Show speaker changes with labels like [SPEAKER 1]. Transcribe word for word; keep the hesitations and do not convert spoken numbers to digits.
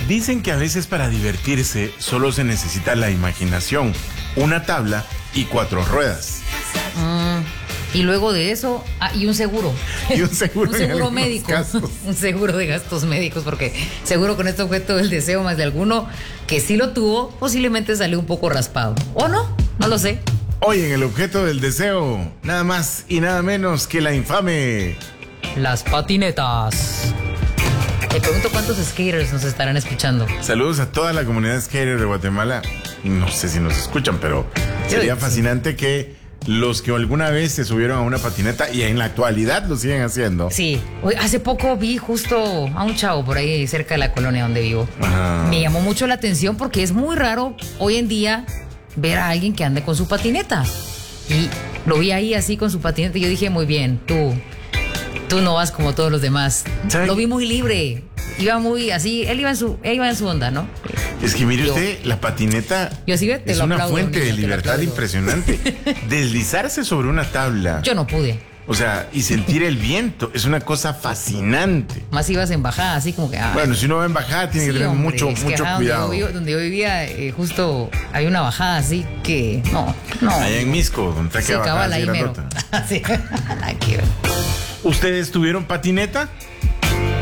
[SPEAKER 1] Dicen que a veces para divertirse solo se necesita la imaginación, una tabla y cuatro ruedas.
[SPEAKER 2] Mm, y luego de eso, ah, y un seguro.
[SPEAKER 1] Y un seguro,
[SPEAKER 2] un seguro
[SPEAKER 1] en
[SPEAKER 2] médico.
[SPEAKER 1] Casos.
[SPEAKER 2] Un seguro de gastos médicos, porque seguro con este objeto del deseo más de alguno que sí lo tuvo, posiblemente salió un poco raspado. ¿O no? No lo sé.
[SPEAKER 1] Hoy en el objeto del deseo, nada más y nada menos que la infame...
[SPEAKER 2] Las patinetas. Te pregunto cuántos skaters nos estarán escuchando.
[SPEAKER 1] Saludos a toda la comunidad skater de Guatemala. No sé si nos escuchan, pero sería
[SPEAKER 2] sí.
[SPEAKER 1] fascinante que los que alguna vez se subieron a una patineta y en la actualidad lo siguen haciendo.
[SPEAKER 2] Sí, hoy, hace poco vi justo a un chavo por ahí cerca de la colonia donde vivo.
[SPEAKER 1] Ajá.
[SPEAKER 2] Me llamó mucho la atención porque es muy raro hoy en día ver a alguien que ande con su patineta. Y lo vi ahí así con su patineta y yo dije, muy bien, tú, tú no vas como todos los demás.
[SPEAKER 1] ¿Sabe?
[SPEAKER 2] Lo vi muy libre, iba muy así, él iba en su, él iba en su onda, ¿no?
[SPEAKER 1] Es que mire
[SPEAKER 2] Yo-
[SPEAKER 1] usted, la patineta
[SPEAKER 2] Yo sí, te
[SPEAKER 1] es
[SPEAKER 2] lo
[SPEAKER 1] una
[SPEAKER 2] aplaudo,
[SPEAKER 1] fuente
[SPEAKER 2] niño,
[SPEAKER 1] de
[SPEAKER 2] te lo
[SPEAKER 1] libertad
[SPEAKER 2] aplaudo.
[SPEAKER 1] impresionante. Deslizarse sobre una tabla,
[SPEAKER 2] Yo no pude.
[SPEAKER 1] o sea, y sentir el viento, es una cosa fascinante.
[SPEAKER 2] Más ibas en bajada, así como que... ah,
[SPEAKER 1] Bueno, si uno va en bajada tiene
[SPEAKER 2] sí,
[SPEAKER 1] que tener
[SPEAKER 2] hombre,
[SPEAKER 1] mucho,
[SPEAKER 2] es que,
[SPEAKER 1] mucho
[SPEAKER 2] ajá,
[SPEAKER 1] cuidado.
[SPEAKER 2] Donde yo, vivo- donde yo vivía, eh, justo había una bajada así que... No, no.
[SPEAKER 1] Allá en Misco, donde está
[SPEAKER 2] Sí,
[SPEAKER 1] que bajada
[SPEAKER 2] cabal,
[SPEAKER 1] así
[SPEAKER 2] ahí mero.
[SPEAKER 1] grandota.
[SPEAKER 2] Sí. Ay, qué-
[SPEAKER 1] ¿Ustedes tuvieron patineta?